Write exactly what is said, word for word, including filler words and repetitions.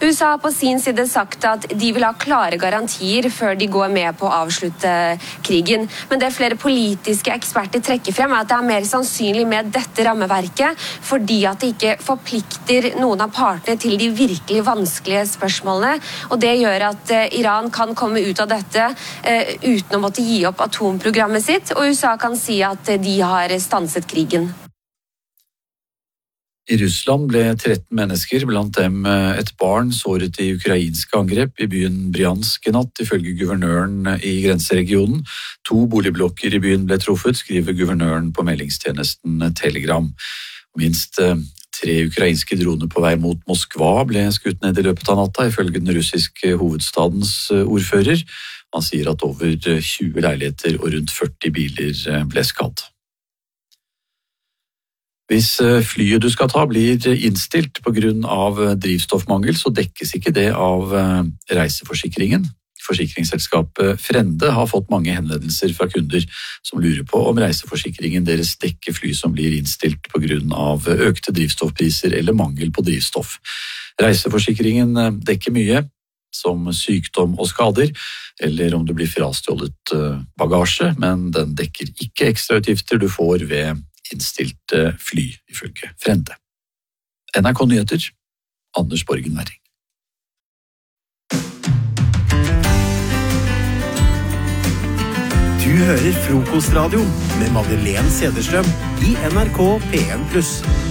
U S A har på sin side sagt at de vil ha klare garantier før de går med på å avslutte krigen. Men det flere politiske eksperter trekker frem er at det er mer sannsynlig med dette rammeverket, fordi at det ikke forplikter noen av partene til de virkelig vanskelige spørsmålene. Og det gjør at Iran kan komme ut av dette uh, uten å måtte gi opp atomprogrammet sitt, og U S A kan si at de har stanset krigen. I Russland ble tretten mennesker, blant dem et barn, såret i ukrainske angrep i byen Bryansk i natt, ifølge guvernøren i grenseregionen. To boligblokker i byen ble truffet, skriver guvernøren på meldingstjenesten Telegram. Minst tre ukrainske droner på vei mot Moskva ble skutt ned i løpet av natta, ifølge den russiske hovedstadens ordfører. Han sier at over tjue leiligheter og rundt førti biler ble skadd. Hvis flyet du skal ta blir innstilt på grunn av drivstoffmangel, så dekkes ikke det av reiseforsikringen. Forsikringsselskapet Frende har fått mange henvendelser fra kunder som lurer på om reiseforsikringen deres dekker fly som blir innstilt på grunn av økte drivstoffpriser eller mangel på drivstoff. Reiseforsikringen dekker mye, som sykdom og skader, eller om du blir frastjålet bagasje, men den dekker ikke ekstrautgifter du får ved innstilt fly, ifølge Frende. N R K Nyheter, Anders Borgen Werring. Du hører Frokostradio med Madeleine Cederstrøm i N R K P en pluss.